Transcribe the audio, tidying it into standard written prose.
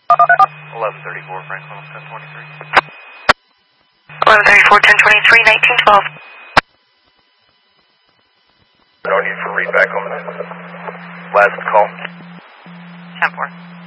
1134 Franklin 1023. 1134 1023 1912. No need for read back on that. Last call. 10-4.